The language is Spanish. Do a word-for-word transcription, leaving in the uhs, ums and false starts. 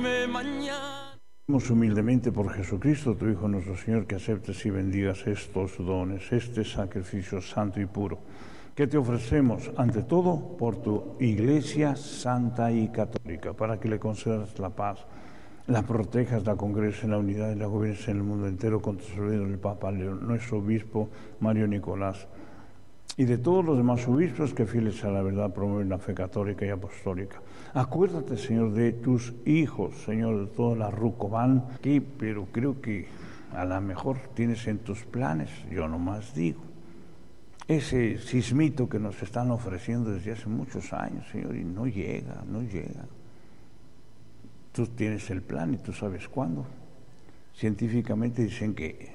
dime mañana. Pedimos humildemente por Jesucristo, tu Hijo nuestro Señor, que aceptes y bendigas estos dones, este sacrificio santo y puro, que te ofrecemos ante todo por tu Iglesia santa y católica, para que le concedas la paz, la protejas, la congregues en la unidad y la gobiernes en el mundo entero con tu soberano el Papa León, nuestro obispo Mario Nicolás, y de todos los demás obispos que fieles a la verdad promueven la fe católica y apostólica. Acuérdate, Señor, de tus hijos, Señor, de toda la Rucobán, que, pero creo que a lo mejor tienes en tus planes, yo nomás digo, ese sismito que nos están ofreciendo desde hace muchos años, Señor, y no llega, no llega. Tú tienes el plan y tú sabes cuándo. Científicamente dicen que